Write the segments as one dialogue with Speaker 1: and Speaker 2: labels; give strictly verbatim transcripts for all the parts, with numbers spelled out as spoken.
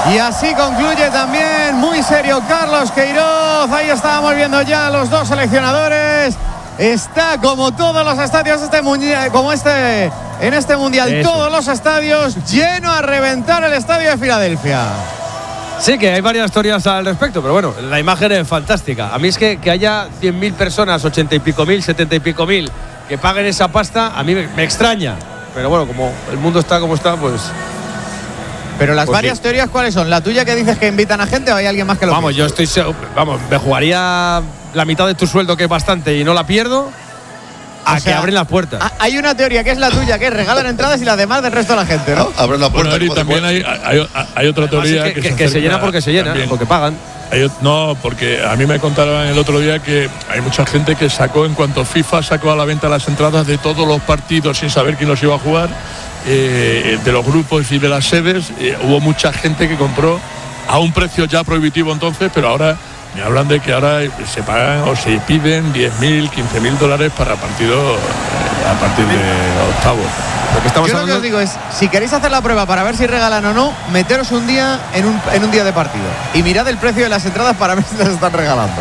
Speaker 1: Y así concluye también muy serio Carlos Queiroz. Ahí estábamos viendo ya a los dos seleccionadores. Está como todos los estadios este mundial, como este en este mundial, Eso. todos los estadios lleno a reventar el estadio de Filadelfia.
Speaker 2: Sí, que hay varias teorías al respecto, pero bueno, la imagen es fantástica. A mí es que, que haya cien mil personas, ochenta y pico mil, setenta y pico mil, que paguen esa pasta, a mí me, me extraña. Pero bueno, como el mundo está como está, pues...
Speaker 1: Pero las
Speaker 2: pues
Speaker 1: varias
Speaker 2: sí.
Speaker 1: teorías, ¿cuáles son? ¿La tuya que dices que invitan a gente o hay alguien más que lo
Speaker 2: Vamos,
Speaker 1: piensa?
Speaker 2: yo estoy... Vamos, me jugaría la mitad de tu sueldo, que es bastante, y no la pierdo, a o sea, que abren las puertas.
Speaker 1: Hay una teoría que es la tuya, que es regalan entradas y las demás del resto de la gente, ¿no?
Speaker 3: Abren la puerta.
Speaker 4: Bueno, y también hay, hay, hay otra teoría
Speaker 2: es que,
Speaker 4: que,
Speaker 2: que,
Speaker 4: se,
Speaker 2: que se llena porque se llena,
Speaker 4: también.
Speaker 2: porque pagan.
Speaker 4: Hay, no, porque a mí me contaron el otro día que hay mucha gente que sacó, en cuanto FIFA sacó a la venta las entradas de todos los partidos sin saber quién los iba a jugar, eh, de los grupos y de las sedes, eh, hubo mucha gente que compró a un precio ya prohibitivo entonces, pero ahora me hablan de que ahora se pagan o se piden diez mil, quince mil dólares para partidos eh, a partir de octavos.
Speaker 1: Lo que estamos Yo hablando... lo que os digo es, si queréis hacer la prueba para ver si regalan o no, meteros un día en un, en un día de partido y mirad el precio de las entradas para ver si las están regalando.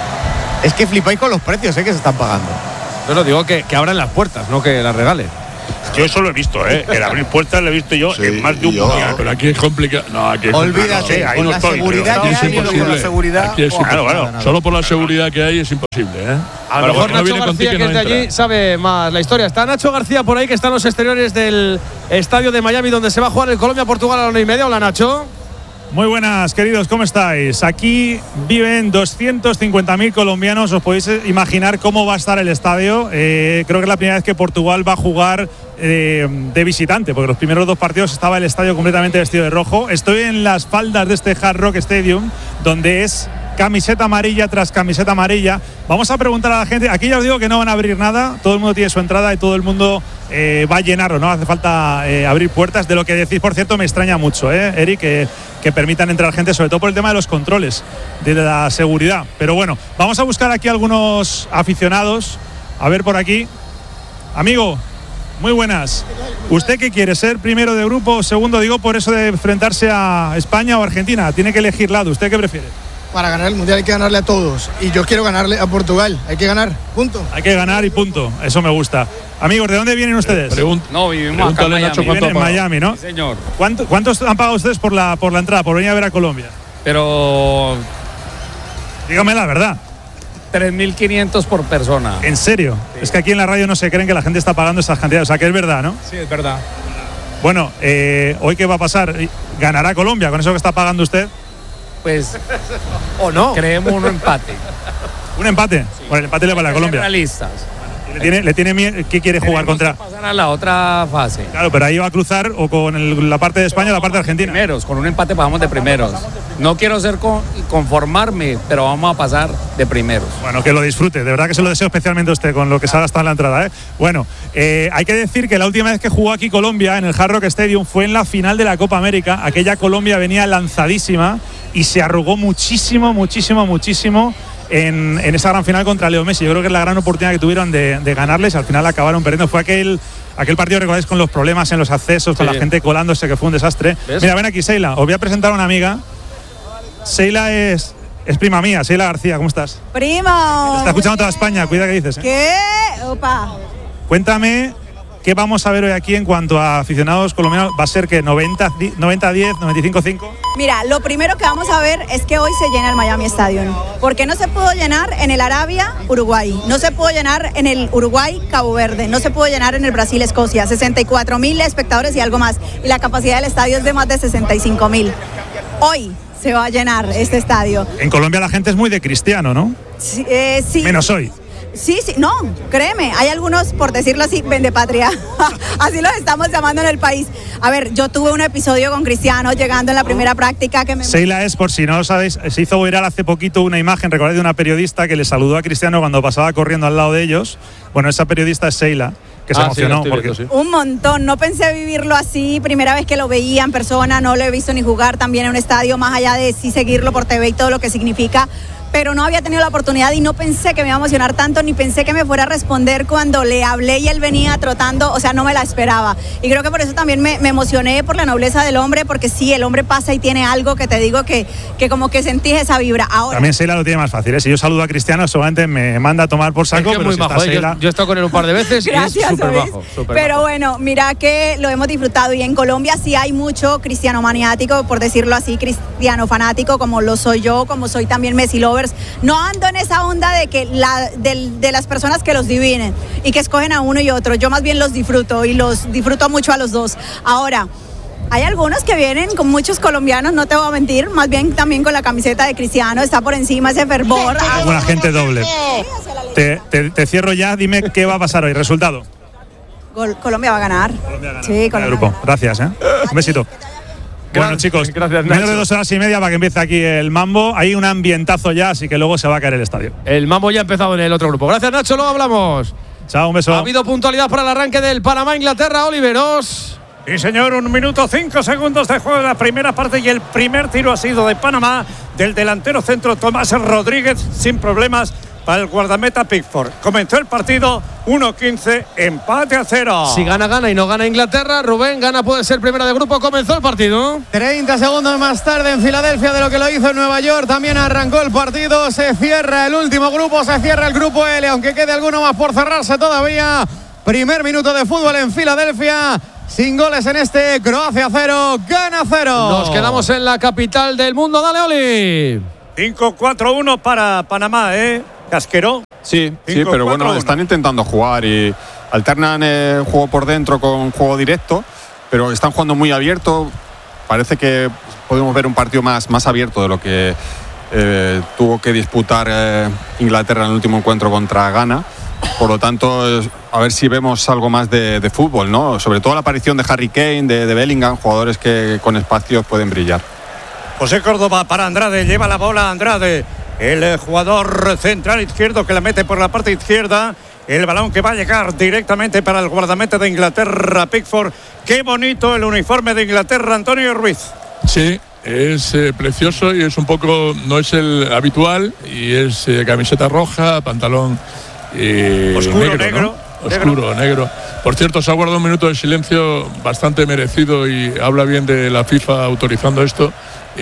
Speaker 1: Es que flipáis con los precios, ¿eh? Que se están pagando.
Speaker 2: No, no, digo que, que abran las puertas, no que las regalen.
Speaker 5: Yo eso lo he visto, ¿eh? El abrir puertas lo he visto yo sí, en más de un
Speaker 4: yo,
Speaker 5: mundial.
Speaker 4: Pero aquí es complicado. No, aquí es
Speaker 1: Olvídate,
Speaker 5: no, ahí
Speaker 1: con
Speaker 5: no
Speaker 1: la
Speaker 5: estoy,
Speaker 1: seguridad que
Speaker 4: es
Speaker 1: hay,
Speaker 4: imposible.
Speaker 1: con la seguridad.
Speaker 4: Aquí es
Speaker 5: claro,
Speaker 4: imposible.
Speaker 5: claro.
Speaker 4: Solo por la seguridad que hay es imposible, ¿eh?
Speaker 2: A lo mejor Nacho García, que, que es de allí, sabe más la historia. Está Nacho García por ahí, que está en los exteriores del estadio de Miami, donde se va a jugar el Colombia-Portugal a la una y media. Hola, Nacho.
Speaker 6: Muy buenas, queridos, ¿cómo estáis? Aquí viven doscientos cincuenta mil colombianos. Os podéis imaginar cómo va a estar el estadio. Eh, creo que es la primera vez que Portugal va a jugar eh, de visitante, porque los primeros dos partidos estaba el estadio completamente vestido de rojo. Estoy en las faldas de este Hard Rock Stadium, donde es camiseta amarilla tras camiseta amarilla. Vamos a preguntar a la gente. Aquí ya os digo que no van a abrir nada. Todo el mundo tiene su entrada y todo el mundo eh, va a llenarlo. No hace falta eh, abrir puertas. De lo que decís, por cierto, me extraña mucho, ¿eh, Eric? Que, que permitan entrar gente, sobre todo por el tema de los controles, de la seguridad. Pero bueno, vamos a buscar aquí algunos aficionados. A ver por aquí. Amigo, muy buenas. ¿Usted qué quiere? ¿Ser primero de grupo o segundo? Digo, por eso de enfrentarse a España o Argentina. Tiene que elegir lado. ¿Usted qué prefiere?
Speaker 7: Para ganar el Mundial hay que ganarle a todos. Y yo quiero ganarle a Portugal. Hay que ganar, punto.
Speaker 6: Hay que ganar y punto. Eso me gusta. Amigos, ¿de dónde vienen ustedes?
Speaker 4: Eh, pregun-
Speaker 8: no, vivimos acá en Miami.
Speaker 6: Viven en Miami, ¿no?
Speaker 8: Sí, señor.
Speaker 6: ¿Cuánto, ¿Cuántos han pagado ustedes por la, por la entrada, por venir a ver a Colombia?
Speaker 8: Pero...
Speaker 6: Dígame la verdad.
Speaker 8: tres mil quinientos por persona.
Speaker 6: ¿En serio? Sí. Es que aquí en la radio no se creen que la gente está pagando esas cantidades. O sea, que es verdad, ¿no?
Speaker 8: Sí, es verdad.
Speaker 6: Bueno, eh, ¿hoy qué va a pasar? ¿Ganará Colombia con eso que está pagando usted?
Speaker 8: Pues,
Speaker 2: o no.
Speaker 8: Creemos un empate.
Speaker 6: ¿Un empate?
Speaker 8: Sí.
Speaker 6: Bueno, el empate le vale a Colombia.
Speaker 8: Realistas.
Speaker 6: ¿Le tiene, le tiene miedo? ¿Qué quiere jugar contra?
Speaker 8: Pasar a la otra fase.
Speaker 6: Claro, pero ahí va a cruzar o con el, la parte de España o la parte de Argentina.
Speaker 8: Primeros, con un empate pasamos de primeros. No quiero ser con, conformarme, pero vamos a pasar de primeros.
Speaker 6: Bueno, que lo disfrute. De verdad que se lo deseo especialmente a usted con lo que se ha gastado en la entrada, ¿eh? Bueno, eh, hay que decir que la última vez que jugó aquí Colombia en el Hard Rock Stadium fue en la final de la Copa América. Aquella Colombia venía lanzadísima y se arrugó muchísimo, muchísimo, muchísimo en, en esa gran final contra Leo Messi. Yo creo que es la gran oportunidad que tuvieron de, de ganarles. Al final acabaron perdiendo. Fue aquel, aquel partido, recordáis, con los problemas en los accesos, con sí. la gente colándose, que fue un desastre. ¿Ves? Mira, ven aquí, Seila. Os voy a presentar a una amiga. Seila es, es prima mía, Seila García. ¿Cómo estás?
Speaker 9: Primo.
Speaker 6: Está escuchando toda España. Cuida que dices, ¿eh?
Speaker 9: ¿Qué? Opa.
Speaker 6: Cuéntame qué vamos a ver hoy aquí en cuanto a aficionados colombianos. ¿Va a ser que noventa a diez, noventa y cinco cinco?
Speaker 9: Mira, lo primero que vamos a ver es que hoy se llena el Miami Stadium. Porque no se pudo llenar en el Arabia, Uruguay. No se pudo llenar en el Uruguay, Cabo Verde. No se pudo llenar en el Brasil, Escocia. sesenta y cuatro mil espectadores y algo más. Y la capacidad del estadio es de más de sesenta y cinco mil. Hoy se va a llenar este estadio.
Speaker 6: En Colombia la gente es muy de cristiano, ¿no?
Speaker 9: Sí. Eh, sí.
Speaker 6: Menos hoy.
Speaker 9: Sí, sí, no, créeme, hay algunos, por decirlo así, vendepatria, así los estamos llamando en el país. A ver, yo tuve un episodio con Cristiano llegando en la primera práctica que me...
Speaker 6: Seila es, por si no lo sabéis, se hizo viral hace poquito una imagen, recordad, de una periodista que le saludó a Cristiano cuando pasaba corriendo al lado de ellos. Bueno, esa periodista es Seila, que se
Speaker 2: ah,
Speaker 6: emocionó.
Speaker 2: Sí,
Speaker 6: porque...
Speaker 2: viendo, sí.
Speaker 9: Un montón, no pensé vivirlo así, primera vez que lo veía en persona, no lo he visto ni jugar también en un estadio, más allá de sí seguirlo por T V y todo lo que significa. pero no había tenido la oportunidad y no pensé que me iba a emocionar tanto, ni pensé que me fuera a responder cuando le hablé y él venía trotando, o sea, no me la esperaba. Y creo que por eso también me, me emocioné por la nobleza del hombre, porque sí, el hombre pasa y tiene algo que te digo que, que como que sentí esa vibra. Ahora,
Speaker 6: también Sheila lo tiene más fácil, ¿eh? Si yo saludo a Cristiano, solamente me manda a tomar por saco,
Speaker 2: es que
Speaker 6: pero
Speaker 2: muy
Speaker 6: si
Speaker 2: majo,
Speaker 6: está
Speaker 2: ¿eh?
Speaker 6: Sheila…
Speaker 2: yo, yo he estado con él un par de veces.
Speaker 9: Gracias,
Speaker 2: y es súper
Speaker 9: ¿sabes?
Speaker 2: bajo. Super
Speaker 9: Pero
Speaker 2: bajo.
Speaker 9: bueno, mira que lo hemos disfrutado y en Colombia sí hay mucho cristiano maniático, por decirlo así, cristiano fanático, como lo soy yo, como soy también Messi lovers. No ando en esa onda de que la, de, de las personas que los dividen y que escogen a uno y otro. Yo más bien los disfruto y los disfruto mucho a los dos. Ahora, hay algunos que vienen con muchos colombianos, no te voy a mentir, más bien también con la camiseta de Cristiano, está por encima ese fervor.
Speaker 6: Una gente doble. Te, te, te cierro ya, dime qué va a pasar hoy. ¿Resultado?
Speaker 9: Gol, Colombia va a ganar.
Speaker 6: Colombia gana.
Speaker 9: Sí, Colombia
Speaker 6: Grupo.
Speaker 9: gana.
Speaker 6: Gracias, ¿eh? Un besito. Bueno,
Speaker 2: Gracias,
Speaker 6: chicos,
Speaker 2: gracias,
Speaker 6: menos
Speaker 2: Nacho.
Speaker 6: de dos horas y media para que empiece aquí el mambo. Hay un ambientazo ya, así que luego se va a caer el estadio.
Speaker 2: El mambo ya ha empezado en el otro grupo. Gracias, Nacho, luego hablamos.
Speaker 6: Chao, un beso.
Speaker 2: Ha habido puntualidad para el arranque del Panamá-Inglaterra, Oliveros.
Speaker 3: Sí, señor, un minuto cinco segundos de juego en la primera parte y el primer tiro ha sido de Panamá, del delantero centro Tomás Rodríguez, sin problemas para el guardameta Pickford. Comenzó el partido uno quince, empate a cero.
Speaker 2: Si gana, gana y no gana Inglaterra, Rubén, gana puede ser primera de grupo. Comenzó el partido.
Speaker 1: treinta segundos más tarde en Filadelfia de lo que lo hizo en Nueva York. También arrancó el partido. Se cierra el último grupo, se cierra el grupo L, aunque quede alguno más por cerrarse todavía. Primer minuto de fútbol en Filadelfia. Sin goles en este, Croacia cero, gana cero.
Speaker 2: Nos quedamos en la capital del mundo. Dale, Oli.
Speaker 3: cinco cuatro uno para Panamá, ¿eh? Casquero.
Speaker 10: Sí, sí,
Speaker 3: Cinco,
Speaker 10: pero
Speaker 3: cuatro,
Speaker 10: bueno,
Speaker 3: uno.
Speaker 10: están intentando jugar y alternan eh, juego por dentro con juego directo, pero están jugando muy abierto. Parece que podemos ver un partido más, más abierto de lo que eh, tuvo que disputar eh, Inglaterra en el último encuentro contra Ghana. Por lo tanto, eh, a ver si vemos algo más de, de fútbol, ¿no? Sobre todo la aparición de Harry Kane, de, de Bellingham, jugadores que con espacios pueden brillar.
Speaker 3: José Córdoba para Andrade, lleva la bola Andrade, el eh, jugador central izquierdo que la mete por la parte izquierda. El balón que va a llegar directamente para el guardameta de Inglaterra, Pickford. Qué bonito el uniforme de Inglaterra, Antonio Ruiz.
Speaker 4: Sí, es eh, precioso y es un poco, no es el habitual, y es eh, camiseta roja, pantalón eh,
Speaker 3: Oscuro,
Speaker 4: negro,
Speaker 3: negro,
Speaker 4: ¿no? Oscuro, negro. Por cierto, se ha guardado un minuto de silencio bastante merecido y habla bien de la FIFA autorizando esto.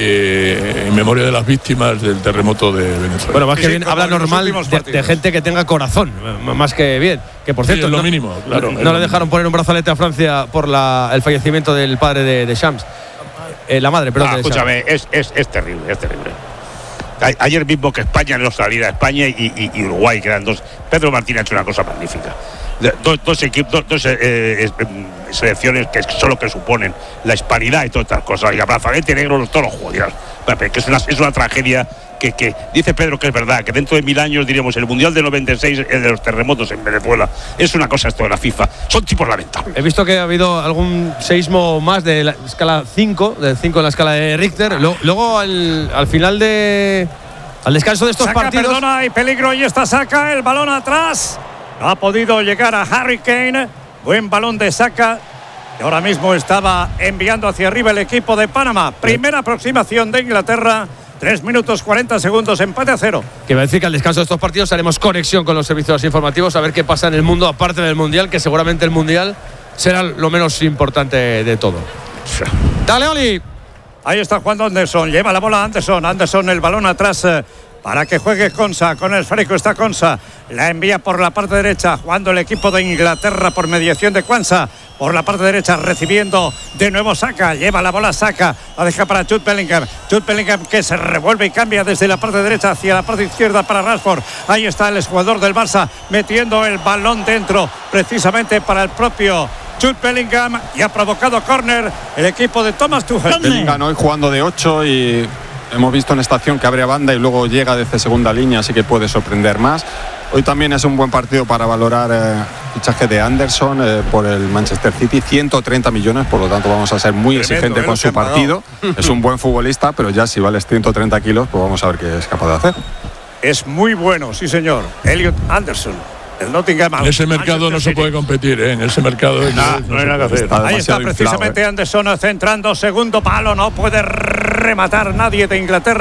Speaker 4: Eh, en memoria de las víctimas del terremoto de Venezuela.
Speaker 2: Bueno, más
Speaker 3: Sí,
Speaker 2: que
Speaker 3: sí,
Speaker 2: bien,
Speaker 3: como
Speaker 2: habla
Speaker 3: en los
Speaker 2: normal
Speaker 3: últimos
Speaker 2: de,
Speaker 3: partidos.
Speaker 2: de gente que tenga corazón, m- más que bien. Que por
Speaker 4: Sí,
Speaker 2: cierto,
Speaker 4: es lo
Speaker 2: no,
Speaker 4: mínimo, claro,
Speaker 2: no
Speaker 4: es lo
Speaker 2: le dejaron
Speaker 4: mínimo.
Speaker 2: poner un brazalete a Francia por la, el fallecimiento del padre de, de Shams. Eh, la madre, perdón.
Speaker 5: Ah,
Speaker 2: de Shams.
Speaker 5: escúchame, es, es, es terrible, es terrible. A- Ayer mismo que España no salía a España y, y- y Uruguay, que eran dos. Pedro Martín ha hecho una cosa magnífica. De- Dos, dos equipos, dos, dos, eh, es- em, selecciones que son lo que suponen la hispanidad y todas estas cosas. Y abrazalete negro, los- todos los jugadores. Que es una, es una tragedia que, que dice Pedro que es verdad, que dentro de mil años diremos el Mundial del noventa y seis, el de los terremotos en Venezuela. Es una cosa esto de la FIFA. Son tipos lamentables.
Speaker 2: He visto que ha habido algún seísmo más de la escala cinco, de cinco en la escala de Richter. Lo- Luego, al, al final de. Al descanso de estos
Speaker 3: Saca,
Speaker 2: partidos.
Speaker 3: perdona, hay peligro y esta saca, el balón atrás. No ha podido llegar a Harry Kane. Buen balón de saca. Y ahora mismo estaba enviando hacia arriba el equipo de Panamá. Primera aproximación de Inglaterra. tres minutos cuarenta segundos, empate a cero.
Speaker 2: Que va a decir que al descanso de estos partidos haremos conexión con los servicios informativos a ver qué pasa en el mundo, aparte del Mundial, que seguramente el Mundial será lo menos importante de todo. Dale, Oli.
Speaker 3: Ahí está jugando Anderson, lleva la bola Anderson, Anderson el balón atrás eh, para que juegue Consa, con el esférico está Consa, la envía por la parte derecha, jugando el equipo de Inglaterra por mediación de Quansah, por la parte derecha recibiendo de nuevo Saka, lleva la bola Saka, la deja para Jude Bellingham, Jude Bellingham que se revuelve y cambia desde la parte derecha hacia la parte izquierda para Rashford, ahí está el jugador del Barça metiendo el balón dentro precisamente para el propio Jude Bellingham y ha provocado córner el equipo de Thomas Tuchel.
Speaker 10: Bellingham hoy jugando de ocho y hemos visto en esta acción que abre a banda y luego llega desde segunda línea, así que puede sorprender más. Hoy también es un buen partido para valorar el eh, fichaje de Anderson eh, por el Manchester City, ciento treinta millones, por lo tanto vamos a ser muy
Speaker 3: Tremendo,
Speaker 10: exigentes
Speaker 3: eh,
Speaker 10: con
Speaker 3: lo que
Speaker 10: su
Speaker 3: han
Speaker 10: partido. Es un buen futbolista, pero ya si vales ciento treinta kilos, pues vamos a ver qué es capaz de hacer.
Speaker 3: Es muy bueno, sí señor. Elliot Anderson, el Nottingham.
Speaker 4: En ese mercado no se puede competir, ¿eh? En ese mercado
Speaker 5: Nah, no hay nada que hacer.
Speaker 10: Está
Speaker 3: Ahí está
Speaker 10: demasiado
Speaker 3: precisamente
Speaker 10: inflado, ¿eh?
Speaker 3: Anderson centrando, segundo palo, no puede rematar nadie de Inglaterra.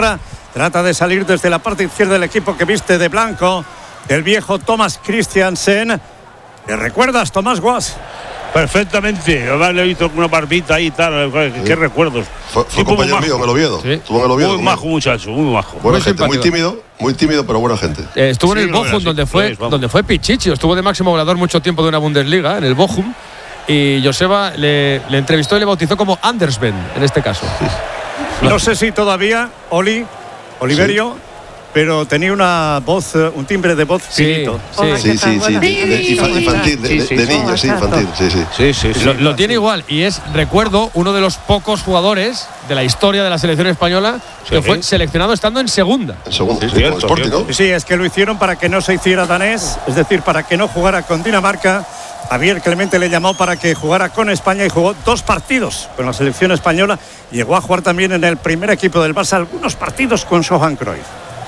Speaker 3: Trata de salir desde la parte izquierda del equipo que viste de blanco, el viejo Thomas Christiansen. ¿Te recuerdas, Tomás Guas?
Speaker 5: Perfectamente, además le he visto con una barbita ahí y tal, qué, qué recuerdos.
Speaker 11: Fue, fue compañero mío en el Oviedo.
Speaker 2: Sí.
Speaker 11: Estuvo en el Oviedo.
Speaker 5: Muy majo muchacho, muy majo.
Speaker 11: Buena
Speaker 2: Muy
Speaker 11: gente, muy
Speaker 2: simpático.
Speaker 11: tímido, muy tímido, pero buena gente.
Speaker 2: Eh, estuvo
Speaker 5: Sí,
Speaker 2: en el
Speaker 5: lo
Speaker 2: Bochum,
Speaker 5: era, sí,
Speaker 2: donde
Speaker 5: lo
Speaker 2: fue,
Speaker 5: es, vamos.
Speaker 2: donde fue Pichichi, estuvo de máximo goleador mucho tiempo de una Bundesliga, en el Bochum, y Joseba le, le entrevistó y le bautizó como Andersven, en este caso.
Speaker 3: No sé si todavía, Oli, Oliverio, pero tenía una voz, eh, un timbre de voz
Speaker 2: Sí,
Speaker 3: finito.
Speaker 2: sí.
Speaker 11: Sí, sí, sí. De, de- infa- infantil, de, de- de niño, sí, infantil. Sí, sí.
Speaker 5: Sí, sí, sí.
Speaker 2: Lo, lo tiene igual, y es, recuerdo, uno de los pocos jugadores de la historia de la selección española que
Speaker 5: Sí.
Speaker 2: fue seleccionado estando en segunda.
Speaker 11: En segundo,
Speaker 5: Sí,
Speaker 11: sí,
Speaker 5: cierto,
Speaker 11: con Sporting, ¿no?
Speaker 5: cierto.
Speaker 3: Sí, es que lo hicieron para que no se hiciera danés, es decir, para que no jugara con Dinamarca. Javier Clemente le llamó para que jugara con España y jugó dos partidos con la selección española. Llegó a jugar también en el primer equipo del Barça algunos partidos con Johan Cruyff.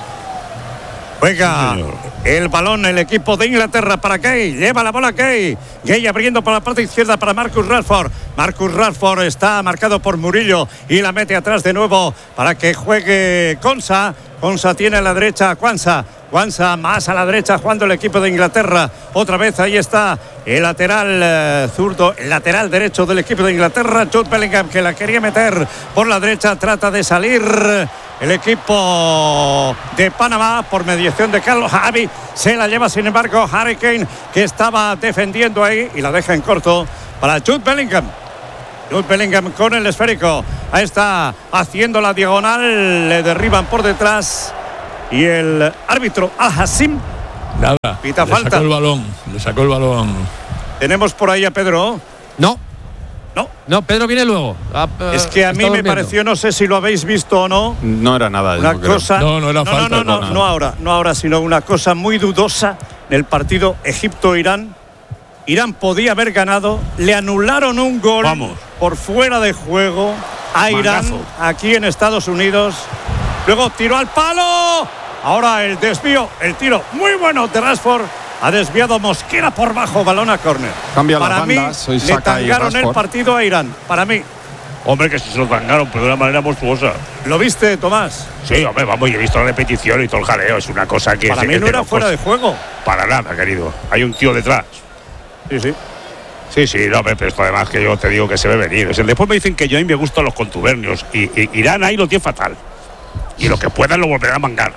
Speaker 3: Juega el balón el equipo de Inglaterra para Gay. Lleva la bola Gay. Gay abriendo por la parte izquierda para Marcus Rashford. Marcus Rashford está marcado por Murillo y la mete atrás de nuevo para que juegue Konsa. Konsa tiene a la derecha a Kwanza. Kwanza más a la derecha jugando el equipo de Inglaterra. Otra vez ahí está el lateral eh, zurdo, el lateral derecho del equipo de Inglaterra, Jude Bellingham, que la quería meter por la derecha. Trata de salir el equipo de Panamá por mediación de Carlos Javi. Se la lleva sin embargo Harry Kane, que estaba defendiendo ahí y la deja en corto para Jude Bellingham. Jude Bellingham con el esférico. Ahí está haciendo la diagonal. Le derriban por detrás. Y el árbitro Al-Hassim
Speaker 4: Nada.
Speaker 3: pita
Speaker 4: le
Speaker 3: falta.
Speaker 4: Sacó el balón. Le sacó el balón.
Speaker 3: Tenemos por ahí a Pedro.
Speaker 2: No,
Speaker 3: No.
Speaker 2: no, Pedro viene luego. Ah,
Speaker 3: Es que a
Speaker 2: está
Speaker 3: mí me
Speaker 2: durmiendo.
Speaker 3: pareció, no sé si lo habéis visto o no,
Speaker 10: No era nada.
Speaker 3: una
Speaker 10: yo creo.
Speaker 3: cosa.
Speaker 4: No, no era
Speaker 3: no,
Speaker 4: falta,
Speaker 3: No, no,
Speaker 4: no,
Speaker 3: no,
Speaker 4: no.
Speaker 3: no ahora, no ahora, sino una cosa muy dudosa del partido Egipto-Irán. Irán podía haber ganado, le anularon un gol
Speaker 5: Vamos.
Speaker 3: por fuera de juego a Irán
Speaker 5: Mangazo.
Speaker 3: aquí en Estados Unidos. Luego tiró al palo. Ahora el desvío, el tiro muy bueno de Rashford. Ha desviado Mosquera por bajo, balón a córner.
Speaker 10: Cambia las
Speaker 3: Para mí,
Speaker 10: bandas, hoy
Speaker 3: le
Speaker 10: Saka y
Speaker 3: tangaron el
Speaker 10: Rashford.
Speaker 3: partido a Irán. Para mí.
Speaker 5: Hombre, que si se lo tangaron, pero de una manera monstruosa.
Speaker 3: ¿Lo viste, Tomás?
Speaker 5: Sí, hombre, vamos, yo he visto la repetición y todo el jaleo. Es una cosa que.
Speaker 3: Para
Speaker 5: es-
Speaker 3: mí
Speaker 5: es
Speaker 3: no
Speaker 5: de
Speaker 3: era
Speaker 5: locos.
Speaker 3: fuera de juego.
Speaker 5: Para nada, querido. Hay un tío detrás.
Speaker 3: Sí, sí.
Speaker 5: Sí, sí, no, pero esto además que yo te digo que se ve venir. O sea, después me dicen que yo a mí me gustan los contubernios. Y, y Irán ahí lo tiene fatal. Y lo que puedan lo volverán a mangar.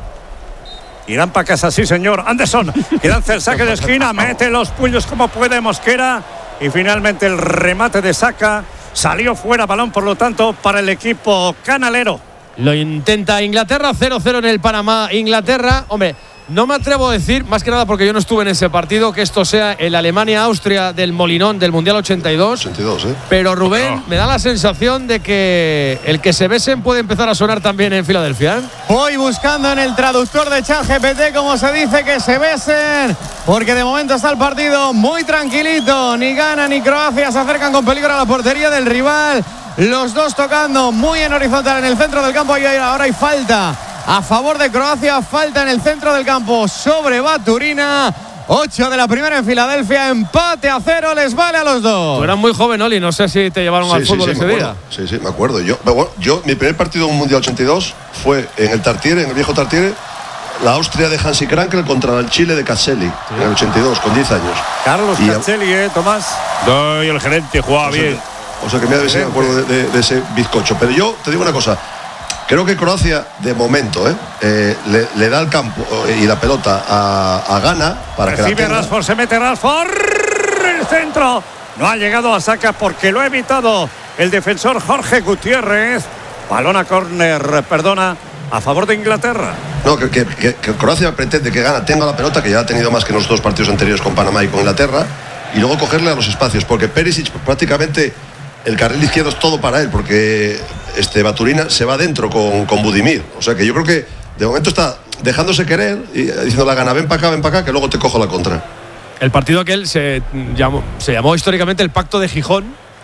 Speaker 3: Irán para casa, sí, señor. Anderson, que lanza el saque de esquina, mete los puños como puede Mosquera. Y finalmente el remate de Saka salió fuera, balón, por lo tanto, para el equipo canalero.
Speaker 2: Lo intenta Inglaterra, cero cero en el Panamá. Inglaterra, hombre, no me atrevo a decir, más que nada porque yo no estuve en ese partido, que esto sea el Alemania-Austria del Molinón del Mundial ochenta y dos.
Speaker 11: ochenta y dos, ¿eh?
Speaker 2: Pero Rubén,
Speaker 5: No.
Speaker 2: me da la sensación de que el que se besen puede empezar a sonar también en Filadelfia.
Speaker 1: Voy buscando en el traductor de ChatGPT cómo se dice que se besen, porque de momento está el partido muy tranquilito. Ni Ghana ni Croacia se acercan con peligro a la portería del rival. Los dos tocando muy en horizontal en el centro del campo. Y ahora hay falta a favor de Croacia, falta en el centro del campo sobre Baturina. ocho de la primera en Filadelfia, empate a cero, les vale a los dos.
Speaker 2: Tú eras muy joven, Oli, no sé si te llevaron al
Speaker 11: Sí, sí,
Speaker 2: fútbol
Speaker 11: sí,
Speaker 2: ese
Speaker 11: me
Speaker 2: día.
Speaker 11: acuerdo. Sí, sí, me acuerdo. Yo, pero bueno, yo, mi primer partido en un Mundial ochenta y dos fue en el Tartiere, en el viejo Tartiere, la Austria de Hansi Krankel contra el Chile de Caselli, en el ochenta y dos, con diez años.
Speaker 3: Carlos
Speaker 11: Y-
Speaker 3: Cancelli, ¿eh, Tomás?
Speaker 5: No, y el gerente jugaba
Speaker 11: O sea,
Speaker 5: bien.
Speaker 11: que, o sea que me, me acuerdo de, de- de ese bizcocho. Pero yo te digo una cosa. Creo que Croacia, de momento, ¿eh? Eh, le, le da el campo eh, y la pelota a, a Ghana para que la
Speaker 3: Recibe
Speaker 11: tenga.
Speaker 3: Rashford, se mete Rashford. El centro. No ha llegado a Saka porque lo ha evitado el defensor Jorge Gutiérrez. Balón a córner, perdona, a favor de Inglaterra.
Speaker 11: No, que, que- que- que Croacia pretende que Ghana tenga la pelota, que ya ha tenido más que en los dos partidos anteriores con Panamá y con Inglaterra, y luego cogerle a los espacios, porque Perisic prácticamente el carril izquierdo es todo para él, porque este Baturina se va adentro con, con Budimir. O sea que yo creo que de momento está dejándose querer y diciendo a Ghana, ven para acá, ven para acá, que luego te cojo la contra.
Speaker 2: El partido aquel se llamó, se llamó históricamente el Pacto de Gijón,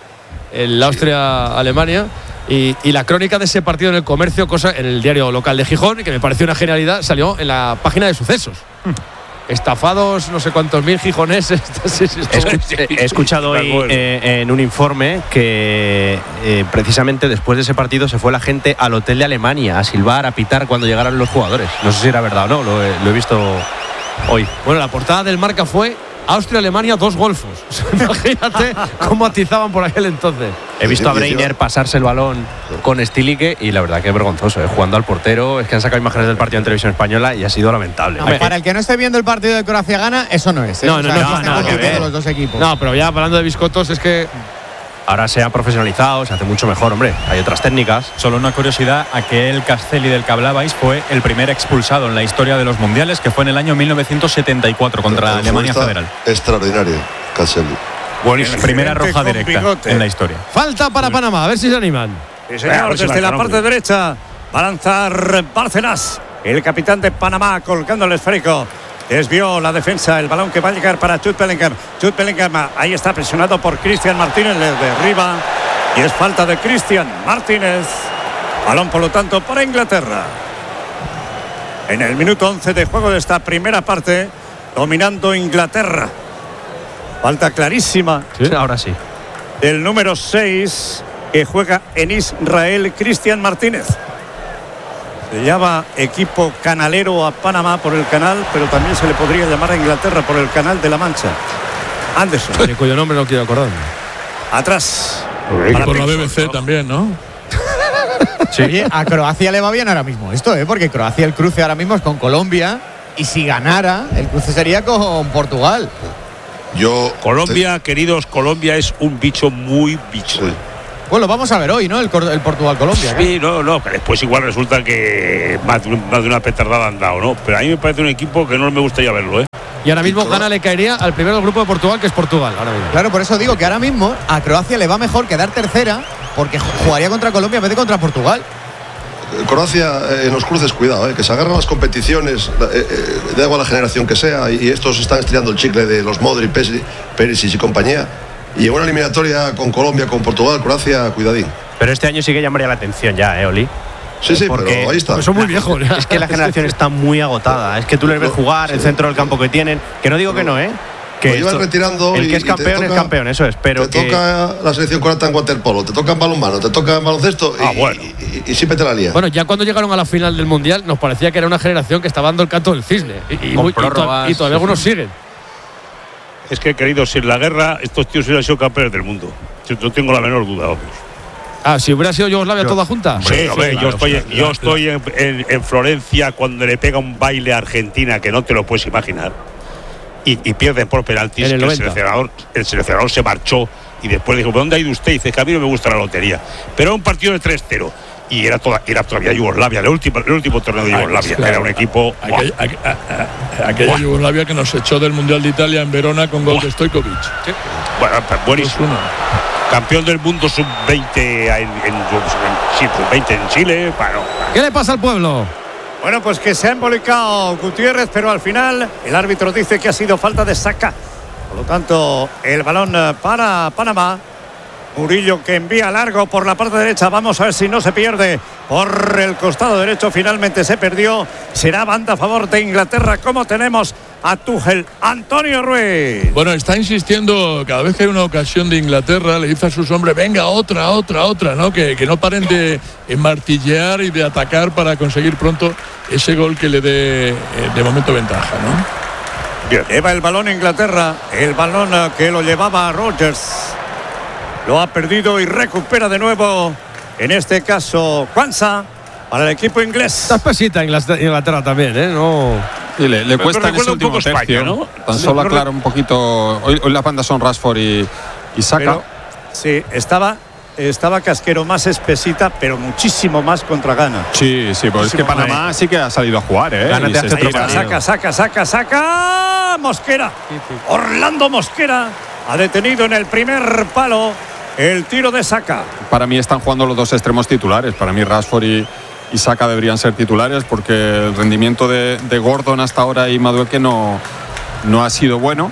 Speaker 2: el Austria-Alemania, y, y la crónica de ese partido en el Comercio, cosa en el diario local de Gijón, que me pareció una genialidad, salió en la página de sucesos. estafados no sé cuántos mil gijoneses. Sí, sí,
Speaker 12: he, escu- he escuchado hoy eh, en un informe que eh, precisamente después de ese partido se fue la gente al hotel de Alemania a silbar, a pitar cuando llegaran los jugadores. No sé si era verdad o no, lo he, lo he visto hoy.
Speaker 2: Bueno, la portada del Marca fue Austria-Alemania, dos golfos. Imagínate cómo atizaban por aquel entonces.
Speaker 12: He visto a Breiner pasarse el balón con Stilicke y la verdad que es vergonzoso, ¿eh? Jugando al portero. Es que han sacado imágenes del partido en televisión española y ha sido lamentable.
Speaker 1: No, para el que no esté viendo el partido de Croacia-Gana, eso no es. ¿eh?
Speaker 2: No, no,
Speaker 1: o sea,
Speaker 2: no, no, nada que ver.
Speaker 1: Los dos equipos.
Speaker 2: No, pero ya hablando de biscotos, es que
Speaker 12: ahora se ha profesionalizado, se hace mucho mejor, hombre. Hay otras técnicas.
Speaker 13: Solo una curiosidad, aquel Castelli del que hablabais fue el primer expulsado en la historia de los mundiales, que fue en el año mil novecientos setenta y cuatro contra
Speaker 11: el
Speaker 13: Alemania Federal.
Speaker 11: Extraordinario, Castelli.
Speaker 13: Buenísimo. Primera roja directa en la historia.
Speaker 2: Falta para Panamá, a ver si se animan.
Speaker 3: Sí, señor, desde la parte derecha va a lanzar Bárcenas, el capitán de Panamá, colgando el esférico. Desvió la defensa, el balón que va a llegar para Jude Bellingham. Jude Bellingham ahí está presionado por Cristian Martínez, le derriba y es falta de Cristian Martínez. Balón por lo tanto para Inglaterra. En el minuto once de juego de esta primera parte, dominando Inglaterra. Falta clarísima.
Speaker 12: Sí, ahora sí.
Speaker 3: El número seis que juega en Israel, Cristian Martínez. Se llama equipo canalero a Panamá por el canal, pero también se le podría llamar a Inglaterra por el canal de la Mancha. Anderson.
Speaker 2: De cuyo nombre no quiero acordarme.
Speaker 3: Atrás.
Speaker 4: Y por la B B C también, ¿no?
Speaker 1: Sí. Oye, a Croacia le va bien ahora mismo esto, ¿eh? Porque Croacia el cruce ahora mismo es con Colombia y si ganara, el cruce sería con Portugal.
Speaker 11: Yo
Speaker 5: Colombia, te... queridos, Colombia es un bicho muy bicho. Sí.
Speaker 1: Pues lo vamos a ver hoy, ¿no? El, el Portugal-Colombia.
Speaker 5: Sí, no, no, que después igual resulta que más de, más de una petardada han dado, ¿no? Pero a mí me parece un equipo que no me gustaría verlo, ¿eh?
Speaker 2: Y ahora mismo gana le caería al primero del grupo de Portugal, que es Portugal. Ahora mismo.
Speaker 1: Claro, por eso digo que ahora mismo a Croacia le va mejor quedar tercera, porque jugaría contra Colombia en vez de contra Portugal.
Speaker 11: Croacia en los cruces, cuidado, ¿eh? Que se agarran las competiciones, eh, eh, da igual la generación que sea, y estos están estirando el chicle de los Modric, Perisic y compañía. Y en una eliminatoria con Colombia, con Portugal, Croacia, cuidadín.
Speaker 12: Pero este año sí que llamaría la atención ya, ¿eh, Oli?
Speaker 11: Sí, sí,
Speaker 12: porque
Speaker 11: pero ahí está.
Speaker 2: Pues son muy viejos.
Speaker 12: Es que la generación está muy agotada. Es que tú les ves jugar, el centro del campo que tienen. Que no digo que no, ¿eh? Que
Speaker 11: lo llevan retirando.
Speaker 12: El que es campeón toca, es campeón, eso es. Pero
Speaker 11: te
Speaker 12: que...
Speaker 11: toca la selección croata en waterpolo, te toca en balonmano, te toca en baloncesto
Speaker 5: ah,
Speaker 11: y,
Speaker 5: bueno.
Speaker 11: y, y, y siempre te la lía.
Speaker 2: Bueno, ya cuando llegaron a la final del Mundial nos parecía que era una generación que estaba dando el canto del cisne. Y, y, muy, y, to y todavía algunos siguen.
Speaker 5: Es que, queridos, si en la guerra estos tíos hubieran sido campeones del mundo. No tengo la menor duda, obvio.
Speaker 2: Ah, si hubiera sido Yugoslavia toda junta.
Speaker 5: Sí, sí, hombre, sí, claro, yo estoy, claro, yo estoy en, en, en Florencia cuando le pega un baile a Argentina que no te lo puedes imaginar. Y, y pierden por penaltis. El, el, seleccionador, el seleccionador se marchó y después dijo: ¿dónde ha ido usted? Y dice que a mí no me gusta la lotería. Pero era un partido de tres cero. Y era, toda, era todavía Yugoslavia, el último, el último torneo de Yugoslavia. Claro, era un equipo.
Speaker 4: Aquella, aquella, aquella Yugoslavia que nos echó del Mundial de Italia en Verona con gol de Stojkovic.
Speaker 5: Sí. Bueno, buenísimo. Campeón del mundo sub veinte en, en, en, sí, sub veinte en Chile. Bueno,
Speaker 2: ¿qué le pasa al pueblo?
Speaker 3: Bueno, pues que se ha embolicado Gutiérrez, pero al final el árbitro dice que ha sido falta de Saka. Por lo tanto, el balón para Panamá. Murillo que envía largo por la parte derecha. Vamos a ver si no se pierde por el costado derecho. Finalmente se perdió. Será banda a favor de Inglaterra. Como tenemos a Tuchel. Antonio Ruiz.
Speaker 4: Bueno, está insistiendo cada vez que hay una ocasión de Inglaterra, le dice a sus hombres: venga, otra, otra, otra, ¿no? Que, que no paren de martillear y de atacar para conseguir pronto ese gol que le dé de momento ventaja, ¿no?
Speaker 3: Bien. Lleva el balón Inglaterra. El balón que lo llevaba a Rodgers. Lo ha perdido y recupera de nuevo, en este caso, Kwanza, para el equipo inglés.
Speaker 2: Está espesita Inglaterra también, ¿eh? No.
Speaker 10: Sí, le, le cuesta en ese último tercio, España, ¿no? Tan solo aclara un poquito. Hoy, hoy las bandas son Rashford y, y Saka.
Speaker 3: Pero, sí, estaba, estaba Casquero más espesita, pero muchísimo más contra Ghana.
Speaker 10: Sí, sí, pues es que Panamá más. sí que ha salido a jugar, ¿eh?
Speaker 3: Ghana te hace saca, saca, saca, saca. Mosquera. Sí, sí. Orlando Mosquera ha detenido en el primer palo el tiro de Saka.
Speaker 10: Para mí están jugando los dos extremos titulares. Para mí Rashford y, y Saka deberían ser titulares, porque el rendimiento de, de Gordon hasta ahora y Madueke no, no ha sido bueno.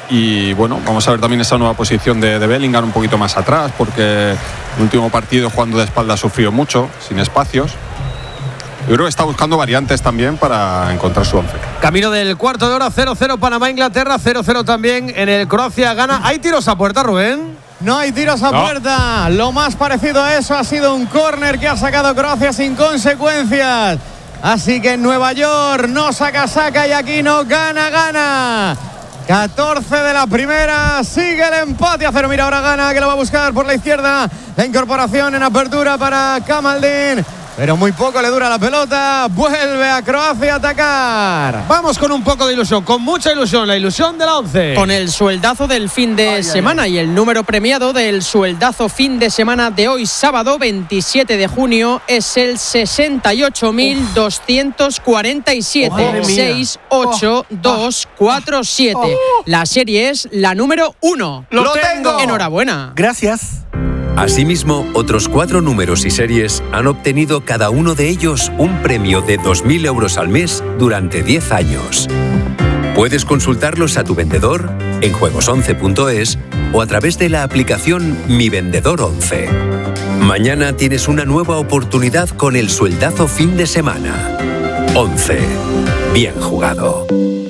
Speaker 10: Y bueno, vamos a ver también esa nueva posición de, de Bellingham un poquito más atrás, porque el último partido jugando de espalda sufrió mucho, sin espacios. Yo creo que está buscando variantes también para encontrar su once.
Speaker 2: Camino del cuarto de hora, cero cero Panamá-Inglaterra, cero cero también en el Croacia-Ghana. ¿Hay tiros a puerta, Rubén?
Speaker 1: No hay tiros a
Speaker 2: no.
Speaker 1: puerta. Lo más parecido a eso ha sido un córner que ha sacado Croacia sin consecuencias. Así que en Nueva York no saca, saca y aquí no gana, gana. catorce de la primera, sigue el empate a cero. Mira, ahora Gana, que lo va a buscar por la izquierda. La incorporación en apertura para Kamaldin, pero muy poco le dura la pelota. Vuelve a Croacia a atacar.
Speaker 2: Vamos con un poco de ilusión, con mucha ilusión, la ilusión de la once.
Speaker 14: Con el sueldazo del fin de ay, semana ay, ay. y el número premiado del sueldazo fin de semana de hoy, sábado veintisiete de junio, es el sesenta y ocho mil doscientos cuarenta y siete. seis ocho dos cuatro siete. La serie es la número uno.
Speaker 2: ¡Lo tengo!
Speaker 14: Enhorabuena.
Speaker 15: Gracias. Asimismo, otros cuatro números y series han obtenido cada uno de ellos un premio de dos mil euros al mes durante diez años. Puedes consultarlos a tu vendedor en juegos once punto es o a través de la aplicación Mi Vendedor once. Mañana tienes una nueva oportunidad con el sueldazo fin de semana. once. Bien jugado.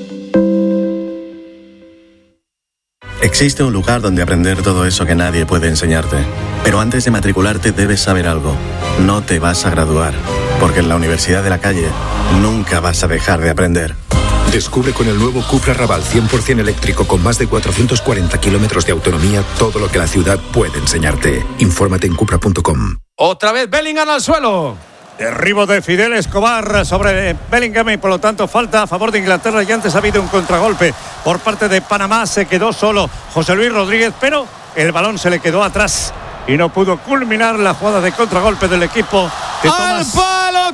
Speaker 16: Existe un lugar donde aprender todo eso que nadie puede enseñarte. Pero antes de matricularte debes saber algo. No te vas a graduar, porque en la Universidad de la Calle nunca vas a dejar de aprender.
Speaker 17: Descubre con el nuevo Cupra Raval cien por ciento eléctrico con más de cuatrocientos cuarenta kilómetros de autonomía todo lo que la ciudad puede enseñarte. Infórmate en cupra punto com.
Speaker 2: Otra vez Bellingham al suelo.
Speaker 3: Derribo de Fidel Escobar sobre Bellingham y por lo tanto falta a favor de Inglaterra. Y antes ha habido un contragolpe por parte de Panamá. Se quedó solo José Luis Rodríguez, pero el balón se le quedó atrás y no pudo culminar la jugada de contragolpe del equipo de
Speaker 1: ¡al
Speaker 3: Tomás.
Speaker 1: palo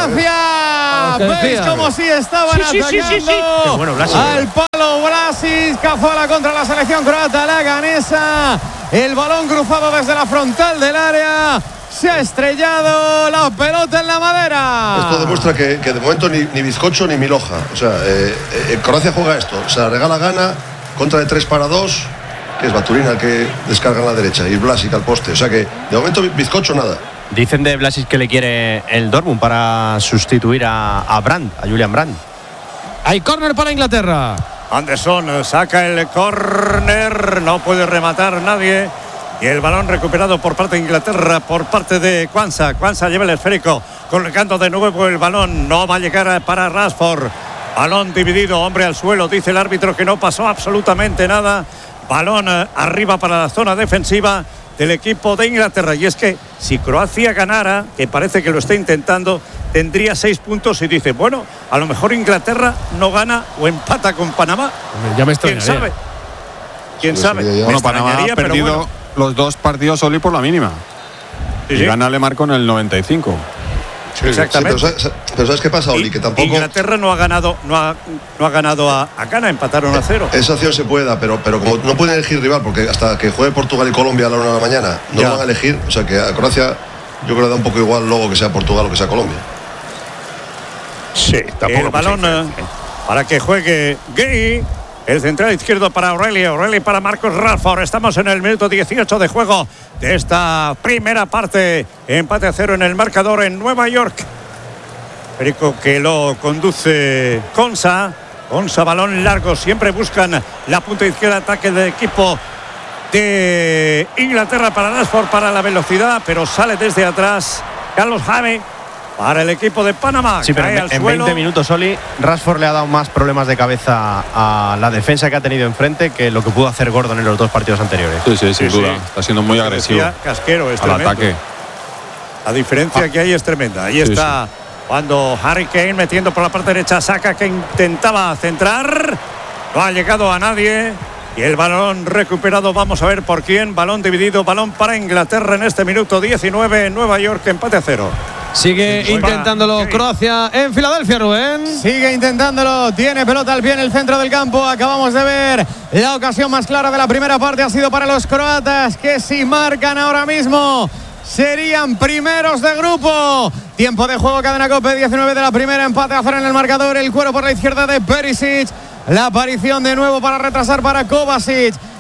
Speaker 1: Croacia! ¿Veis cómo sí estaban
Speaker 14: sí, sí,
Speaker 1: atacando?
Speaker 14: Sí, sí, sí.
Speaker 12: Qué bueno, Blasic.
Speaker 1: Al palo Blasic, Cazorla contra la selección croata, la ganesa. El balón cruzado desde la frontal del área. Se ha estrellado la pelota en la madera.
Speaker 11: Esto demuestra que, que de momento ni, ni bizcocho ni miloja. O sea, eh, eh, Croacia juega esto. O sea, regala Gana, contra de tres para dos, que es Baturina el que descarga en la derecha y Blasic al poste. O sea que de momento bizcocho nada.
Speaker 12: Dicen de Blasic que le quiere el Dortmund para sustituir a, a Brandt, a Julian Brandt.
Speaker 2: Hay córner para Inglaterra.
Speaker 3: Anderson saca el córner, no puede rematar nadie. Y el balón recuperado por parte de Inglaterra, por parte de Kwanza. Kwanza lleva el esférico, colocando de nuevo el balón. No va a llegar para Rashford. Balón dividido, hombre al suelo. Dice el árbitro que no pasó absolutamente nada. Balón arriba para la zona defensiva del equipo de Inglaterra. Y es que si Croacia ganara, que parece que lo está intentando, tendría seis puntos y dice, bueno, a lo mejor Inglaterra no gana o empata con Panamá.
Speaker 2: Ya me
Speaker 3: ¿Quién sabe? ¿Quién sabe?
Speaker 10: Bueno, Panamá ha perdido
Speaker 3: bueno.
Speaker 10: los dos partidos solo y por la mínima.
Speaker 3: Sí,
Speaker 10: y
Speaker 3: sí.
Speaker 10: gana le marco en el noventa y cinco.
Speaker 11: Sí,
Speaker 3: exactamente.
Speaker 11: Sí, pero, ¿sabes, pero ¿sabes qué pasa, Oli? Que tampoco.
Speaker 3: Inglaterra no ha ganado, no ha, no ha ganado a, a Ghana, empataron a cero.
Speaker 11: Esa opción se puede dar, pero, pero como no pueden elegir rival, porque hasta que juegue Portugal y Colombia a la una de la mañana, no
Speaker 3: Ya.
Speaker 11: lo van a elegir. O sea que a Croacia yo creo que le da un poco igual luego que sea Portugal o que sea Colombia.
Speaker 5: Sí, tampoco.
Speaker 3: El balón eh, para que juegue Gay. El central izquierdo para O'Reilly, O'Reilly para Marcus Rashford. Estamos en el minuto dieciocho de juego de esta primera parte. Empate a cero en el marcador en Nueva York. Perico que lo conduce Konsa. Konsa, balón largo. Siempre buscan la punta izquierda, ataque del equipo de Inglaterra para Rashford, para la velocidad, pero sale desde atrás Carlos Jaime para el equipo de Panamá.
Speaker 12: Sí, pero
Speaker 3: Cae
Speaker 12: en,
Speaker 3: al
Speaker 12: en
Speaker 3: suelo.
Speaker 12: veinte minutos, Oli, Rashford le ha dado más problemas de cabeza a la defensa que ha tenido enfrente que lo que pudo hacer Gordon en los dos partidos anteriores.
Speaker 10: Sí, sí, sin
Speaker 3: Sí,
Speaker 10: duda.
Speaker 3: sí.
Speaker 10: Está siendo muy agresivo.
Speaker 3: Decía, casquero, es
Speaker 10: al
Speaker 3: tremendo.
Speaker 10: ataque.
Speaker 3: La diferencia que hay es tremenda. Ahí
Speaker 10: Sí,
Speaker 3: está cuando Harry Kane metiendo por la parte derecha, saca que intentaba centrar. No ha llegado a nadie. Y el balón recuperado, vamos a ver por quién. Balón dividido, balón para Inglaterra en este minuto diecinueve en Nueva York, empate a cero.
Speaker 2: Sigue intentándolo Croacia en Filadelfia, Rubén.
Speaker 1: Sigue intentándolo, tiene pelota al pie en el centro del campo. Acabamos de ver la ocasión más clara de la primera parte ha sido para los croatas, que si marcan ahora mismo serían primeros de grupo. Tiempo de juego, cadena COPE, diecinueve de la primera, empate a cero en el marcador. El cuero por la izquierda de Perisic. La aparición de nuevo para retrasar para Kovacic.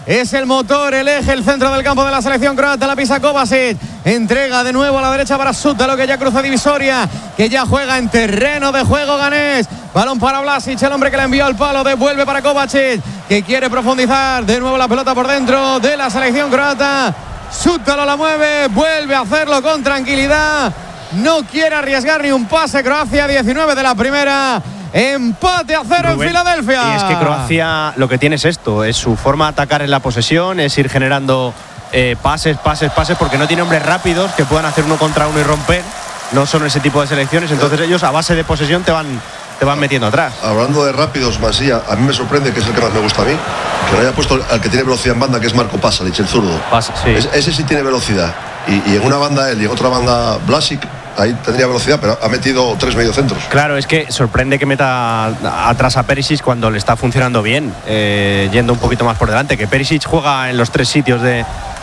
Speaker 1: es el motor, el eje, el centro del campo de la selección croata. La pisa Kovacic, entrega de nuevo a la derecha para Sútalo, que ya cruza divisoria, que ya juega en terreno de juego ganés. Balón para Vlasic, el hombre que le envió al palo, devuelve para Kovacic, que quiere profundizar. De nuevo la pelota por dentro de la selección croata. Sútalo la mueve, vuelve a hacerlo con tranquilidad. No quiere arriesgar ni un pase. Croacia, diecinueve de la primera. Empate a cero Rubén, en Filadelfia.
Speaker 12: Y es que Croacia lo que tiene es esto, es su forma de atacar en la posesión, es ir generando eh, pases, pases, pases, porque no tiene hombres rápidos que puedan hacer uno contra uno y romper. No son ese tipo de selecciones, entonces ellos a base de posesión te van, te van metiendo atrás.
Speaker 11: Hablando de rápidos, Masía, a mí me sorprende, que es el que más me gusta a mí, que no haya puesto al que tiene velocidad en banda, que es Marco Pasalic, el zurdo.
Speaker 12: Pasa, sí.
Speaker 11: es, ese sí tiene velocidad. Y, y en una banda él y en otra banda Vlasic, ahí tendría velocidad, pero ha metido tres mediocentros.
Speaker 12: Claro, es que sorprende que meta atrás a Perisic cuando le está funcionando bien, eh, yendo un poquito más por delante, que Perisic juega en los tres sitios de,